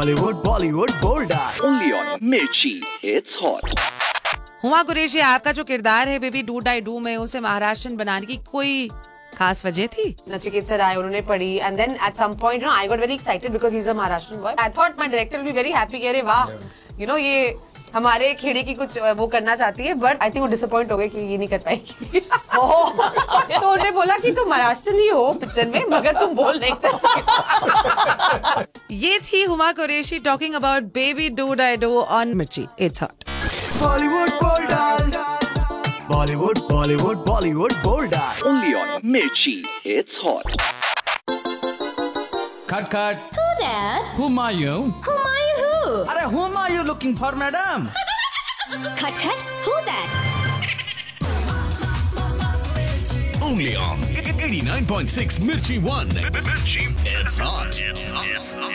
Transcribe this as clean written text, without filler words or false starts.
Hollywood, Bollywood, Bollywood. Only on Mirchi. It's hot. Huma Qureshi, आपका जो किरदार है बेबी डू डाई डू में, उसे महाराष्ट्रन बनाने की कोई खास वजह थी? नचिकेत सर आए, उन्होंने पढ़ी and then at some point I got very excited because he's a Maharashtrian boy. I thought my director will be very happy कि अरे वाह, you know ये हमारे खेड़े की कुछ वो करना चाहती है, बट आई थिंक वो डिसअपॉइंट हो गए कि ये नहीं कर पाएगी। तो उन्होंने बोला कि तुम महाराष्ट्र ही हो पिक्चर में, मगर तुम बोल नहीं सकते। ये थी Huma Qureshi talking about baby do die do on मिर्ची it's hot. Bollywood, Bollywood. Bollywood, Bollywood, Bollywood, Bollywood. Only on Mirchi. It's hot. Cut, cut. Who there? Whom are you? Whom are you who? Arey, whom are you looking for, madam? Cut, cut. Who that? Only on 89.6 Mirchi 1. Mirchi. It's hot.